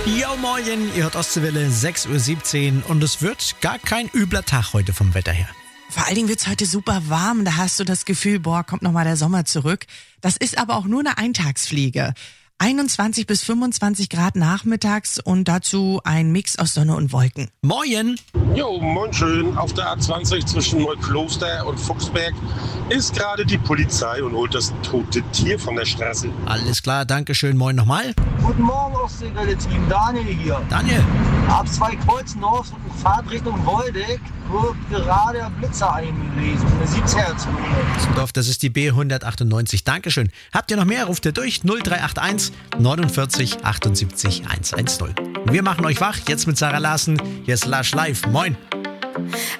Ja, moin, ihr hört Ostseewelle, 6:17 Uhr und es wird gar kein übler Tag heute vom Wetter her. Vor allen Dingen wird's heute super warm, da hast du das Gefühl, kommt nochmal der Sommer zurück. Das ist aber auch nur eine Eintagsfliege. 21 bis 25 Grad nachmittags und dazu ein Mix aus Sonne und Wolken. Moin! Jo, moin schön. Auf der A20 zwischen Neukloster und Fuchsberg ist gerade die Polizei und holt das tote Tier von der Straße. Alles klar, danke schön, moin nochmal. Guten Morgen, Ostseewelle-Team. Daniel hier. Daniel. Ab 2 Kreuzen North und Fahrt Richtung Woldeck wird gerade der Blitzer eingelesen. Eine 7 Hertz. Dorf, das ist die B198. Dankeschön. Habt ihr noch mehr? Ruft ihr durch 0381 49 78 110. Wir machen euch wach, jetzt mit Sarah Larsen. Hier ist Lush Live. Moin.